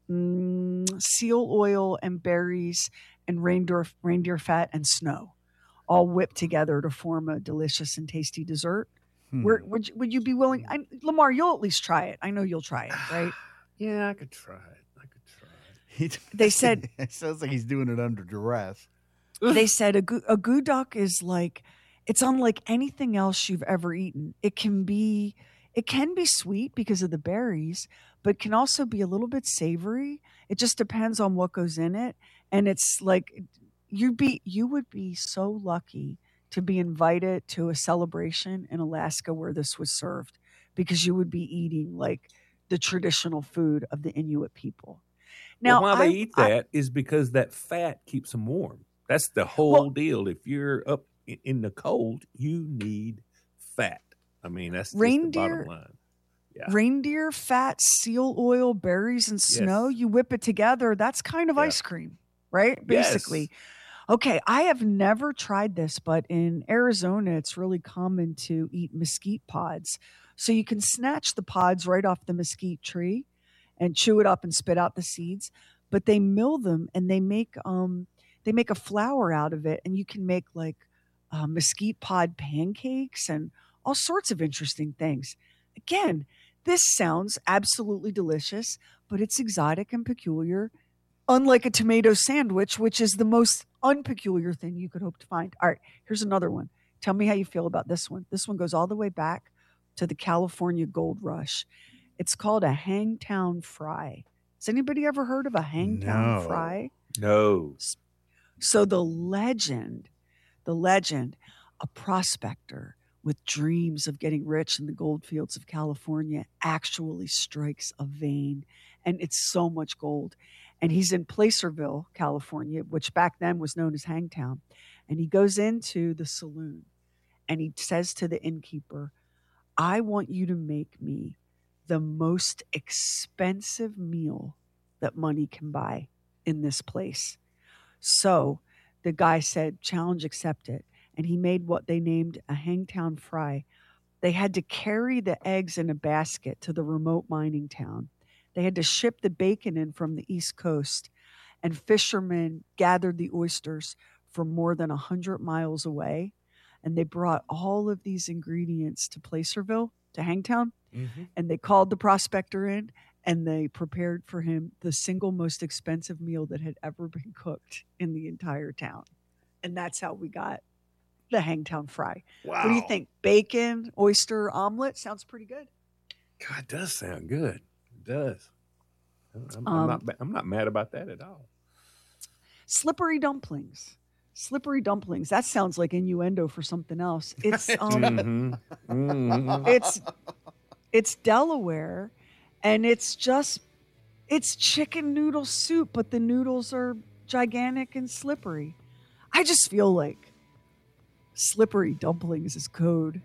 seal oil and berries and reindeer fat and snow, all whipped together to form a delicious and tasty dessert. Would you be willing? Lamar, you'll at least try it. I know you'll try it, right? Yeah, I could try it. They said it sounds like he's doing it under duress. They said a gudok is like, it's unlike anything else you've ever eaten. It can be sweet because of the berries, but can also be a little bit savory. It just depends on what goes in it. And it's like you would be so lucky to be invited to a celebration in Alaska where this was served, because you would be eating like the traditional food of the Inuit people. Now, why they eat that is because that fat keeps them warm. That's the whole deal. If you're up in the cold, you need fat. I mean, that's just the bottom line. Yeah. Reindeer fat, seal oil, berries, and snow. Yes. You whip it together. That's kind of ice cream, right? Basically. Yes. Okay, I have never tried this, but in Arizona, it's really common to eat mesquite pods. So you can snatch the pods right off the mesquite tree and chew it up and spit out the seeds. But they mill them and they make a flour out of it, and you can make like mesquite pod pancakes and all sorts of interesting things. Again, this sounds absolutely delicious, but it's exotic and peculiar, unlike a tomato sandwich, which is the most unpeculiar thing you could hope to find. All right, here's another one. Tell me how you feel about this one. This one goes all the way back to the California Gold Rush. It's called a Hangtown Fry. Has anybody ever heard of a Hangtown Fry? No. So the legend, a prospector with dreams of getting rich in the gold fields of California actually strikes a vein, and it's so much gold. And he's in Placerville, California, which back then was known as Hangtown. And he goes into the saloon and he says to the innkeeper, I want you to make me the most expensive meal that money can buy in this place. So the guy said, challenge accepted. And he made what they named a Hangtown Fry. They had to carry the eggs in a basket to the remote mining town. They had to ship the bacon in from the East Coast, and fishermen gathered the oysters from more than 100 miles away. And they brought all of these ingredients to Placerville, to Hangtown, and they called the prospector in, and they prepared for him the single most expensive meal that had ever been cooked in the entire town. And that's how we got the Hangtown Fry. Wow. What do you think? Bacon, oyster, omelet? Sounds pretty good. God, it does sound good. It does. I'm not mad about that at all. Slippery dumplings. That sounds like innuendo for something else. It's it's Delaware, and it's chicken noodle soup, but the noodles are gigantic and slippery. I just feel like slippery dumplings is code.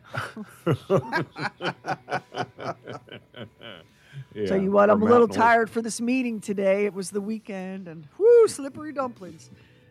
Yeah, tell you what, I'm a little tired for this meeting today. It was the weekend, and slippery dumplings.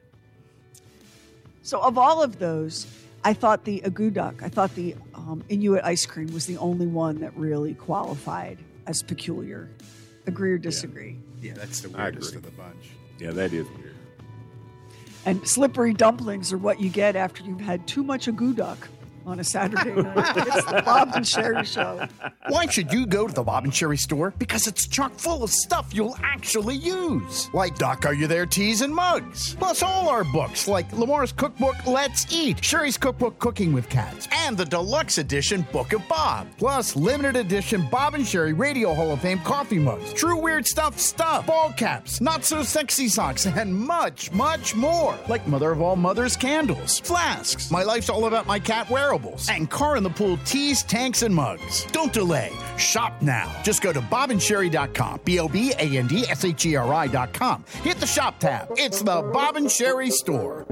So of all of those, I thought the agudok, the Inuit ice cream was the only one that really qualified as peculiar. Agree or disagree? Yeah, that's the weirdest of the bunch. Yeah, that is weird. And slippery dumplings are what you get after you've had too much agudok on a Saturday night. It's the Bob and Sherry Show. Why should you go to the Bob and Sherry store? Because it's chock full of stuff you'll actually use. Like Doc Are You There teas and mugs. Plus all our books like Lamar's cookbook, Let's Eat, Sherry's cookbook, Cooking with Cats, and the deluxe edition Book of Bob. Plus limited edition Bob and Sherry Radio Hall of Fame coffee mugs, True Weird Stuff, ball caps, Not So Sexy socks, and much, much more. Like Mother of All Mothers candles, flasks, My Life's All About My Cat wearables, and Car in the Pool teas, tanks, and mugs. Don't delay. Shop now. Just go to bobandsherry.com. BOBANDSHERI.com. Hit the shop tab. It's the Bob and Sherry store.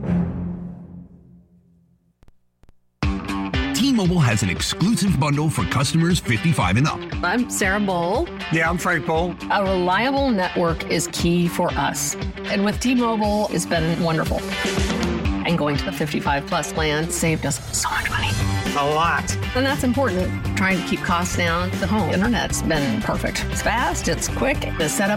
T-Mobile has an exclusive bundle for customers 55 and up. I'm Sarah Bowl. Yeah, I'm Frank Bowl. A reliable network is key for us. And with T-Mobile, it's been wonderful. And going to the 55-plus plan saved us so much money. A lot. And that's important. Trying to keep costs down. The home internet's been perfect. It's fast, it's quick. The setup